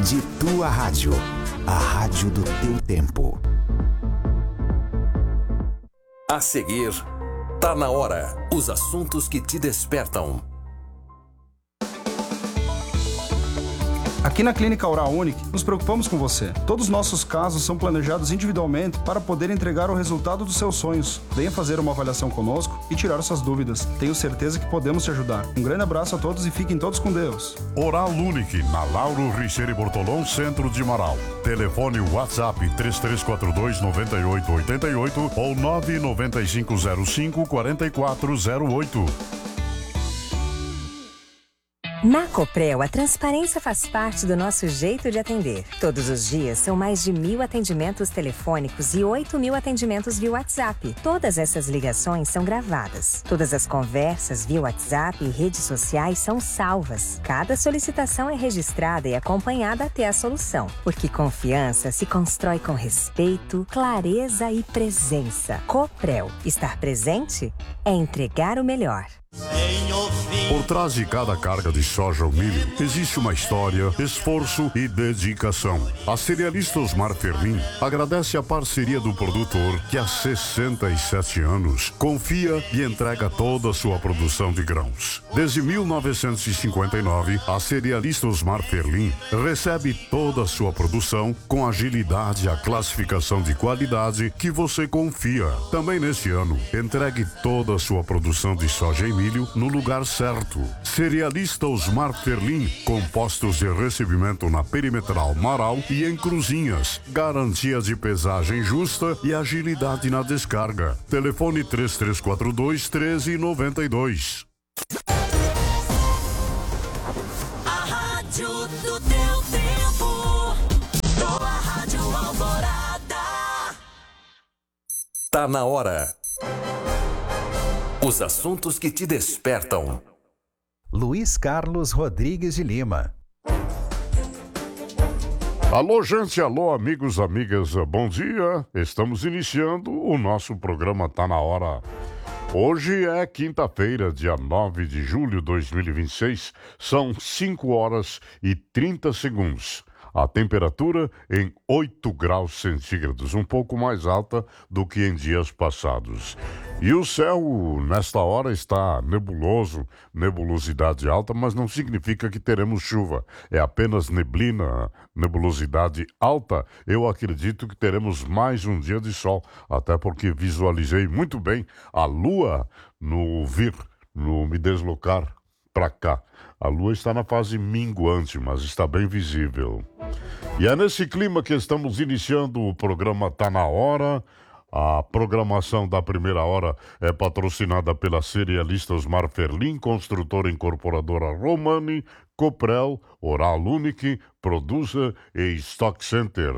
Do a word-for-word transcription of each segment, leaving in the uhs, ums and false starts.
De tua rádio, a rádio do teu tempo. A seguir, tá na hora. Os assuntos que te despertam. Aqui na Clínica Oral Unique, nos preocupamos com você. Todos os nossos casos são planejados individualmente para poder entregar o resultado dos seus sonhos. Venha fazer uma avaliação conosco e tirar suas dúvidas. Tenho certeza que podemos te ajudar. Um grande abraço a todos e fiquem todos com Deus. Oral Unique, na Lauro Richeiro Bortolão, centro de Marau. Telefone WhatsApp três três quatro dois, nove oito oito oito ou nove nove cinco zero cinco, quatro quatro zero oito. Na Coprel, a transparência faz parte do nosso jeito de atender. Todos os dias são mais de mil atendimentos telefônicos e oito mil atendimentos via WhatsApp. Todas essas ligações são gravadas. Todas as conversas via WhatsApp e redes sociais são salvas. Cada solicitação é registrada e acompanhada até a solução. Porque confiança se constrói com respeito, clareza e presença. Coprel. Estar presente é entregar o melhor. Por trás de cada carga de soja ou milho, existe uma história, esforço e dedicação. A cerealista Osmar Ferlin agradece a parceria do produtor que há sessenta e sete anos confia e entrega toda a sua produção de grãos. Desde mil novecentos e cinquenta e nove, a cerealista Osmar Ferlin recebe toda a sua produção com agilidade e a classificação de qualidade que você confia. Também neste ano, entregue toda a sua produção de soja e milho no lugar certo. Cerealista Osmar Ferlin, compostos de recebimento na Perimetral Marau e em Cruzinhas. Garantia de pesagem justa e agilidade na descarga. Telefone três três quatro dois, um três nove dois. A rádio do teu tempo. Tua Rádio Alvorada. Tá na hora. Os assuntos que te despertam. Luiz Carlos Rodrigues de Lima. Alô, gente, alô, amigos, amigas, bom dia. Estamos iniciando o nosso programa Tá Na Hora. Hoje é quinta-feira, dia nove de julho de dois mil e vinte e seis. São cinco horas e trinta segundos. A temperatura em oito graus centígrados, um pouco mais alta do que em dias passados. E o céu, nesta hora, está nebuloso, nebulosidade alta, mas não significa que teremos chuva. É apenas neblina, nebulosidade alta. Eu acredito que teremos mais um dia de sol, até porque visualizei muito bem a lua no vir, no me deslocar para cá. A lua está na fase minguante, mas está bem visível. E é nesse clima que estamos iniciando o programa Tá Na Hora. A programação da primeira hora é patrocinada pela cerealista Osmar Ferlin, construtora incorporadora Romani, Coprel, Oral Unique, Produza e Stock Center.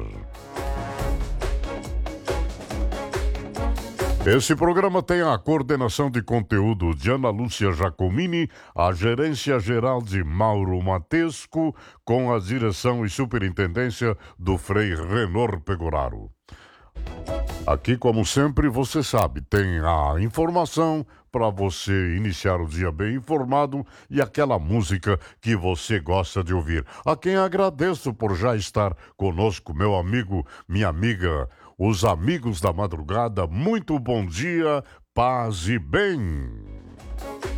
Esse programa tem a coordenação de conteúdo de Ana Lúcia Giacomini, a gerência geral de Mauro Matesco, com a direção e superintendência do Frei Renor Pegoraro. Aqui, como sempre, você sabe, tem a informação para você iniciar o dia bem informado e aquela música que você gosta de ouvir. A quem agradeço por já estar conosco, meu amigo, minha amiga, os amigos da madrugada. Muito bom dia, paz e bem.